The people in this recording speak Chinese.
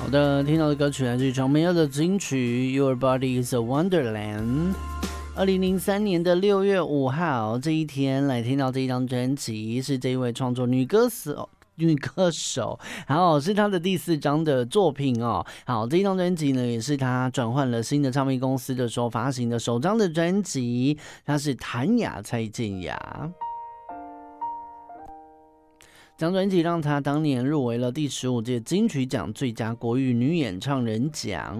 的，听到的歌曲来自于张曼玉的金曲《Your Body Is a Wonderland》。2003年的6月5号这一天来听到这一张专辑，是这一位创作女歌手，好，是她的第4张的作品哦。好，这一张专辑呢，也是她转换了新的唱片公司的时候发行的首张的专辑，她是谭雅蔡健雅。这张专辑让她当年入围了第15届金曲奖最佳国语女演唱人奖。